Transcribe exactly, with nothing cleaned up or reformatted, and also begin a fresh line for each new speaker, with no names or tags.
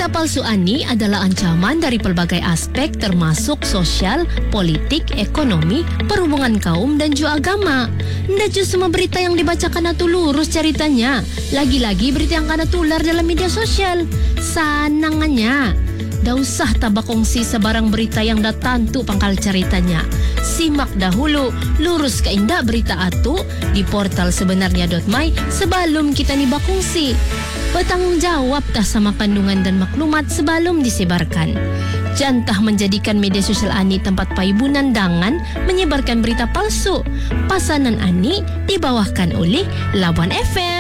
Berita palsu ani adalah ancaman dari pelbagai aspek termasuk sosial, politik, ekonomi, perhubungan kaum dan juga agama. Ndak semua berita yang dibacakan itu lurus ceritanya. Lagi-lagi berita yang kena tular dalam media sosial. Sanangannya, dah usah tabak kongsi sebarang berita yang dah tentu pangkal ceritanya. Simak dahulu, lurus ke indah berita atu di portal sebenarnya dot my sebelum kita ni bakongsi. Bertanggung jawab dah sama kandungan dan maklumat sebelum disebarkan. Jantah menjadikan media sosial ani tempat paibunan dangan menyebarkan berita palsu. Pasanan ani dibawakan oleh Labuan F M.